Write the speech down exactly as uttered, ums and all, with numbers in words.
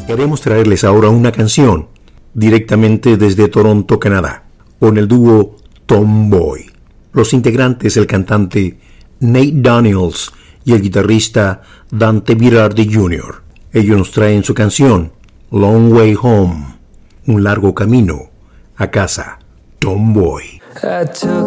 Queremos traerles ahora una canción directamente desde Toronto, Canadá, con el dúo Tomboy. Los integrantes, el cantante Nate Daniels y el guitarrista Dante Birardi junior Ellos nos traen su canción Long Way Home, un largo camino a casa. Tomboy.